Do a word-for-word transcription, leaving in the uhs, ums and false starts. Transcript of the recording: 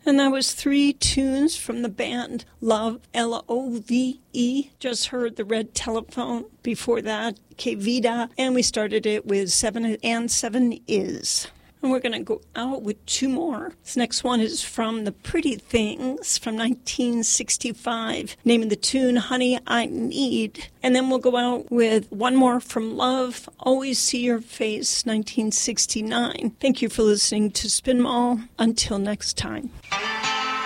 And that was three tunes from the band Love, L O V E. Just heard The Red Telephone. Before that, Que Vida. And we started it with Seven and Seven Is. And we're going to go out with two more. This next one is from The Pretty Things from nineteen sixty-five. Name of the tune, Honey, I Need. And then we'll go out with one more from Love, Always See Your Face, nineteen sixty-nine. Thank you for listening to Spin Mall. Until next time.